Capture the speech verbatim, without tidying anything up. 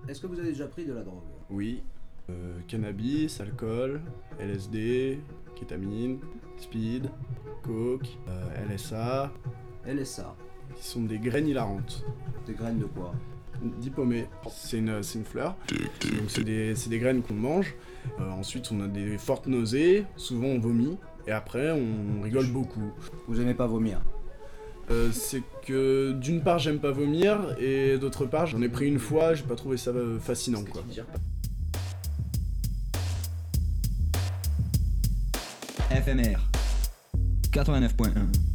Est-ce que vous avez déjà pris de la drogue? Oui. Euh, cannabis, alcool, L S D, kétamine, speed, coke, euh, L S A, L S A. qui sont des graines hilarantes. Des graines de quoi? Diplômé, c'est une, c'est une fleur. Donc c'est des, c'est des graines qu'on mange. Euh, ensuite on a des fortes nausées, souvent on vomit, et après on rigole beaucoup. Vous aimez pas vomir? Euh, c'est que d'une part j'aime pas vomir, et d'autre part j'en ai pris une fois, j'ai pas trouvé ça euh, fascinant quoi. F M R quatre-vingt-neuf point un